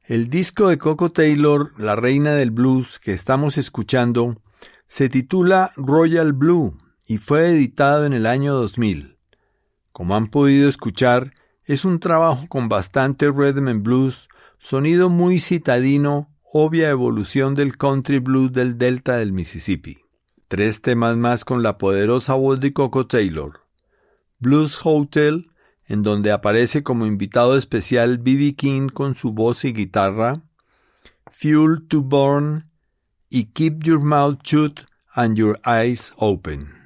El disco de Coco Taylor, la reina del blues que estamos escuchando, se titula Royal Blue y fue editado en el año 2000. Como han podido escuchar, es un trabajo con bastante rhythm and blues, sonido muy citadino, obvia evolución del country blues del delta del Mississippi. 3 temas más con la poderosa voz de Coco Taylor. Blues Hotel, en donde aparece como invitado especial B.B. King con su voz y guitarra, Fuel to Burn y Keep Your Mouth Shut and Your Eyes Open.